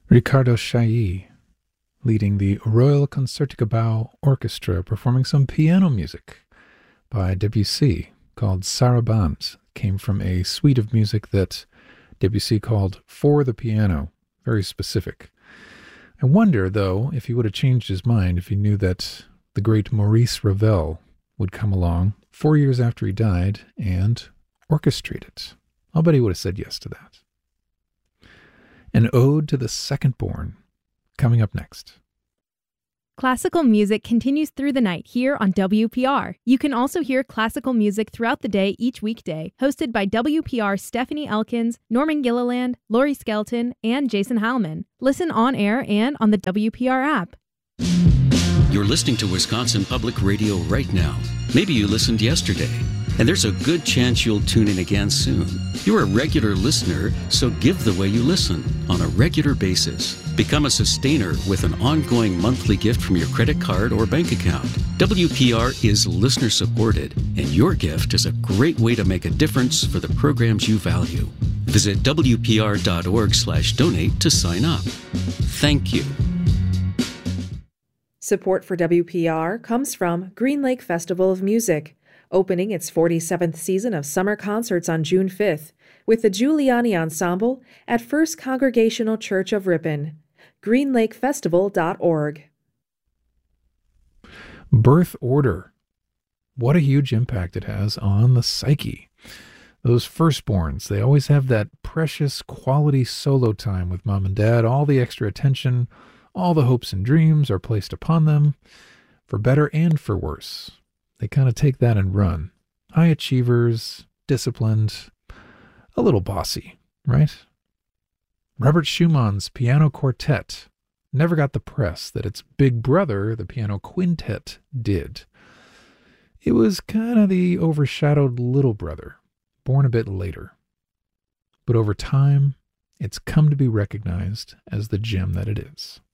Riccardo Chailly, leading the Royal Concertgebouw Orchestra, performing some piano music by Debussy called Sarabandes. Came from a suite of music that Debussy called For the Piano, very specific. I wonder, though, if he would have changed his mind if he knew that the great Maurice Ravel would come along 4 years after he died and orchestrate it. I'll bet he would have said yes to that. An Ode to the Second Born, coming up next. Classical music continues through the night here on WPR. You can also hear classical music throughout the day each weekday, hosted by WPR's Stephanie Elkins, Norman Gilliland, Laurie Skelton, and Jason Heilman. Listen on air and on the WPR app. You're listening to Wisconsin Public Radio right now. Maybe you listened yesterday, and there's a good chance you'll tune in again soon. You're a regular listener, so give the way you listen on a regular basis. Become a sustainer with an ongoing monthly gift from your credit card or bank account. WPR is listener supported, and your gift is a great way to make a difference for the programs you value. Visit WPR.org/donate to sign up. Thank you. Support for WPR comes from Green Lake Festival of Music, opening its 47th season of summer concerts on June 5th with the Giuliani Ensemble at First Congregational Church of Ripon. greenlakefestival.org. Birth order. What a huge impact it has on the psyche. Those firstborns, they always have that precious quality solo time with mom and dad. All the extra attention, all the hopes and dreams are placed upon them, for better and for worse. They kind of take that and run. High achievers, disciplined, a little bossy, right? Robert Schumann's piano quartet never got the press that its big brother, the piano quintet, did. It was kind of the overshadowed little brother, born a bit later. But over time, it's come to be recognized as the gem that it is.